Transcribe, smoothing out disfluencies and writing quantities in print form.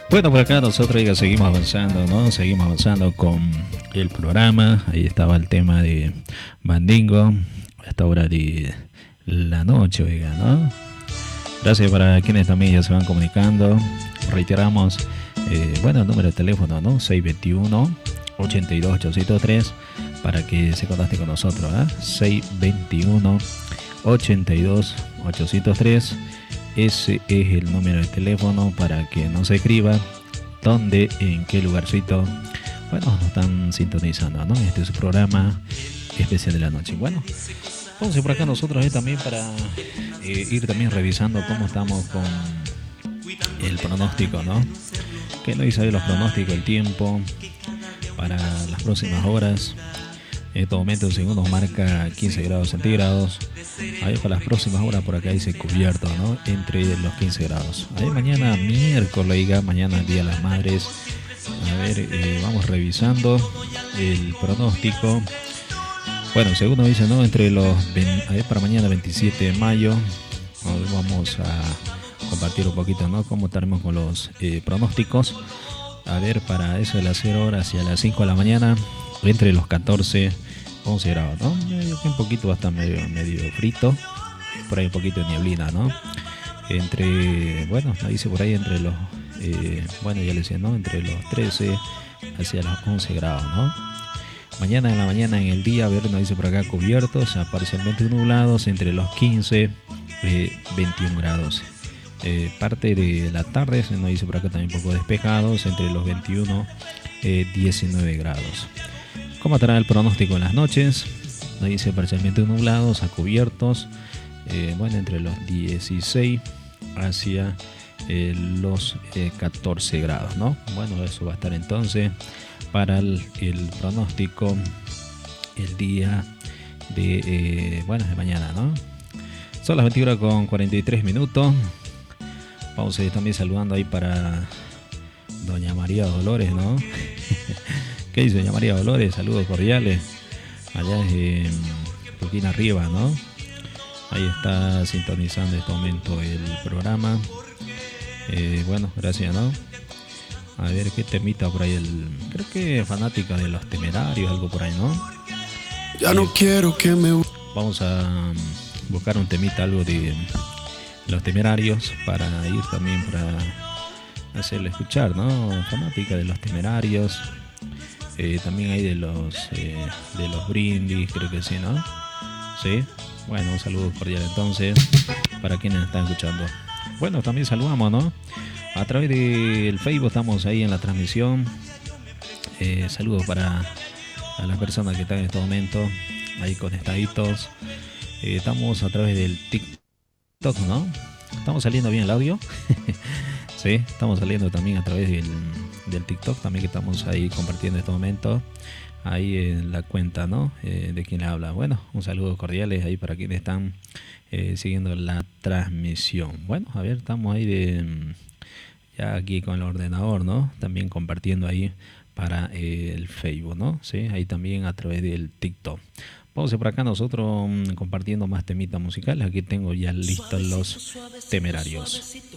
Bueno, por acá nosotros ya seguimos avanzando, ¿no? Seguimos avanzando con el programa. Ahí estaba el tema de Mandingo a esta hora de la noche, oiga, ¿no? Gracias para quienes también ya se van comunicando. Reiteramos, bueno, el número de teléfono, ¿no? 621-82-803 para que se contacte con nosotros, ¿eh? 621-82-803. Ese es el número de teléfono para que nos escriba dónde, en qué lugarcito, bueno, nos están sintonizando, ¿no? Este es su programa especial de la noche. Bueno, entonces por acá nosotros también para ir también revisando cómo estamos con el pronóstico, ¿no? Que no dice ahí los pronósticos, el tiempo para las próximas horas. En este momento, según nos marca 15 grados centígrados. Ahí para las próximas horas por acá dice cubierto, ¿no? Entre los 15 grados. Ahí mañana miércoles, oiga, mañana Día de las Madres. A ver, vamos revisando el pronóstico. Bueno, según nos dice, ¿no? Entre los, a ver, para mañana 27 de mayo. Vamos a compartir un poquito, ¿no? Cómo estaremos con los pronósticos. A ver, para eso de las 0 horas y a las 5 de la mañana, entre los 14, 11 grados, ¿no? Un poquito va a estar medio frito, por ahí un poquito de nieblina, ¿no? Entre, bueno, dice por ahí entre los, bueno, ya les decía, ¿no? Entre los 13 hacia los 11 grados, ¿no? Mañana en la mañana, en el día, a ver, nos dice por acá cubiertos, parcialmente nublados, entre los 15, 21 grados. Parte de la tarde, se nos dice por acá también un poco despejados, entre los 21, 19 grados. ¿Cómo estará el pronóstico en las noches? Nos dice parcialmente nublados a cubiertos, bueno, entre los 16 hacia los 14 grados, ¿no? Bueno, eso va a estar entonces para el pronóstico el día de, bueno, de mañana, ¿no? Son las 21:43. Vamos a ir también saludando ahí para doña María Dolores, ¿no? ¿Qué dice doña María Dolores? Saludos cordiales. Allá en Turquina Arriba, ¿no? Ahí está sintonizando en este momento el programa. Bueno, gracias, ¿no? A ver qué temita por ahí. Creo que fanática de Los Temerarios, algo por ahí, ¿no? Ya no quiero que me... Vamos a buscar un temita, algo de Los Temerarios, para ir también para hacerle escuchar, ¿no? Fanática de Los Temerarios. También hay de los Brindis, creo que sí, ¿no? Sí. Bueno, un saludo cordial entonces para quienes están escuchando. Bueno, también saludamos, ¿no? A través del Facebook estamos ahí en la transmisión. Saludos para a las personas que están en este momento ahí conectaditos. Estamos a través del TikTok, ¿no? ¿Estamos saliendo bien el audio? Sí, estamos saliendo también a través del TikTok, también que estamos ahí compartiendo en este momento, ahí en la cuenta, ¿no? De quien le habla. Bueno, un saludo cordiales ahí para quienes están siguiendo la transmisión. Bueno, a ver, estamos ahí ya aquí con el ordenador, ¿no? También compartiendo ahí para el Facebook, ¿no? Sí, ahí también a través del TikTok. Vamos a por acá nosotros compartiendo más temitas musicales. Aquí tengo ya listos Los Temerarios.